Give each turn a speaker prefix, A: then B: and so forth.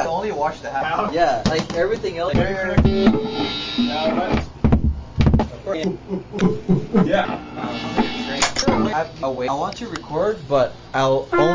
A: Yeah. Only wash the half. Yeah, like everything else.
B: Yeah.
A: I want to record, but I'll only